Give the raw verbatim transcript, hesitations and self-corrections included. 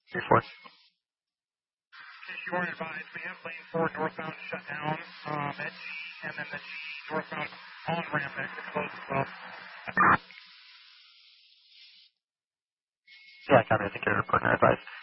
three four. Case you weren't advised, we have lane four northbound shut down um, at G, and then the G northbound on-ramp exit closed as well. Yeah, copy. I think you're reporting that advice.